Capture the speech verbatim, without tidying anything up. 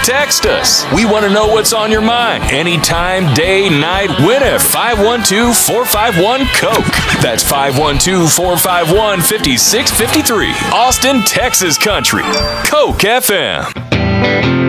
Text us. We want to know what's on your mind. Anytime, day, night. Win at five one two, four five one, COKE. That's five one two, four five one, five six five three. Austin, Texas country. COKE F M.